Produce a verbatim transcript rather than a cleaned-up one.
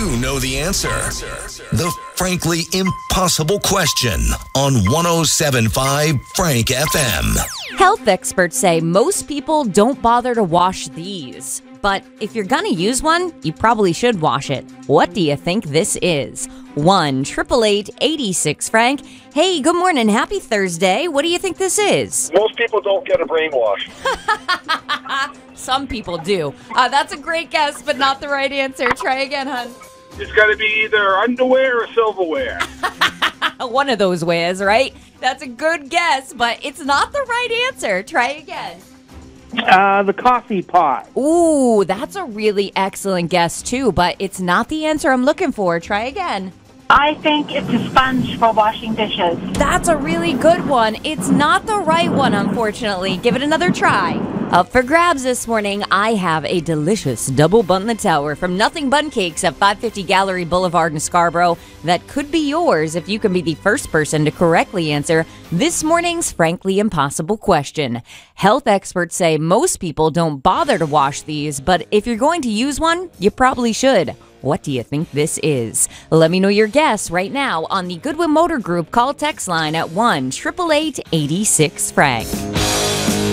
you know the answer? The frankly impossible question on one oh seven point five Frank F M. Health experts say most people don't bother to wash these. But if you're gonna use one, you probably should wash it. What do you think this is? one triple eight eighty-six Frank. Hey, good morning. Happy Thursday. What do you think this is? Most people don't get a brainwash. Some people do. Uh, that's a great guess, but not the right answer. Try again, hon. It's got to be either underwear or silverware. One of those ways, right? That's a good guess, but it's not the right answer. Try again. Uh, the coffee pot. Ooh, that's a really excellent guess, too, but it's not the answer I'm looking for. Try again. I think it's a sponge for washing dishes. That's a really good one. It's not the right one, unfortunately. Give it another try. Up for grabs this morning, I have a delicious double bun the tower from Nothing Bun Cakes at five fifty Gallery Boulevard in Scarborough. That could be yours if you can be the first person to correctly answer this morning's frankly impossible question. Health experts say most people don't bother to wash these, but if you're going to use one, you probably should. What do you think this is? Let me know your guess right now on the Goodwin Motor Group call text line at one triple eight eighty-six Frank.